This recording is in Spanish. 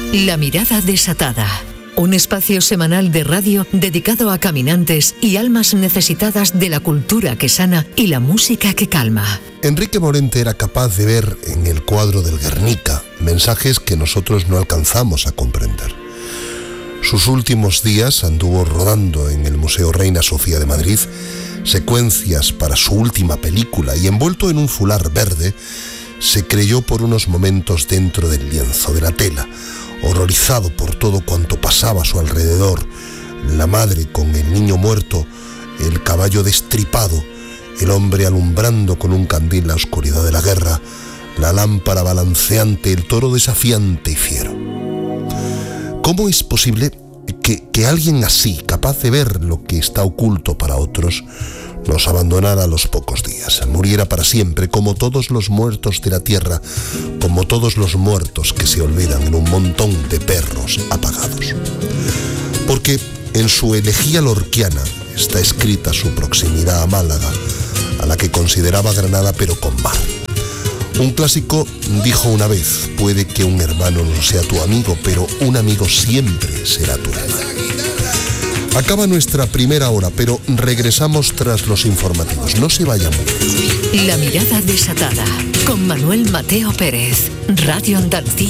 La mirada desatada. Un espacio semanal de radio dedicado a caminantes y almas necesitadas de la cultura que sana y la música que calma. Enrique Morente era capaz de ver en el cuadro del Guernica mensajes que nosotros no alcanzamos a comprender. Sus últimos días anduvo rodando en el Museo Reina Sofía de Madrid secuencias para su última película y envuelto en un fular verde, se creyó por unos momentos dentro del lienzo, de la tela, horrorizado por todo cuanto pasaba a su alrededor, la madre con el niño muerto, el caballo destripado, el hombre alumbrando con un candil la oscuridad de la guerra, la lámpara balanceante, el toro desafiante y fiero. ¿Cómo es posible que alguien así, capaz de ver lo que está oculto para otros, nos abandonara a los pocos días, muriera para siempre, como todos los muertos de la tierra, como todos los muertos que se olvidan en un montón de perros apagados? Porque en su elegía lorquiana está escrita su proximidad a Málaga, a la que consideraba Granada pero con mar. Un clásico dijo una vez: puede que un hermano no sea tu amigo, pero un amigo siempre será tu hermano. Acaba nuestra primera hora, pero regresamos tras los informativos. No se vayan muy lejos. La mirada desatada, con Manuel Mateo Pérez, Radio Andalucía.